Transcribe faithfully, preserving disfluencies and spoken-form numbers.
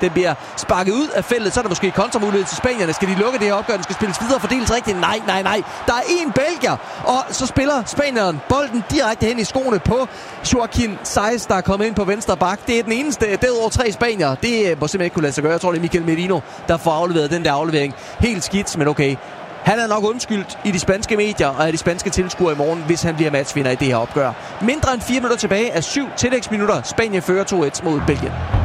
Den bliver sparket ud af feltet, så er der måske kontramulighed til spanierne. Skal de lukke det her opgør? Den skal spilles videre og fordeles rigtigt? Nej, nej, nej. Der er én belgier, og så spiller spanieren bolden direkte hen i skoene på Joaquin Saiz, der er kommet ind på venstre bak. Det er den eneste. Derudover tre spanier. Det må simpelthen ikke kunne lade sig gøre. Jeg tror, det er Mikel Merino, der får afleveret den der aflevering. Helt skidt, men okay. Han er nok undskyldt i de spanske medier og af de spanske tilskuere i morgen, hvis han bliver matchvinder i det her opgør. Mindre end fire minutter tilbage af syv tillægsminutter. Spanien fører to et mod Belgien.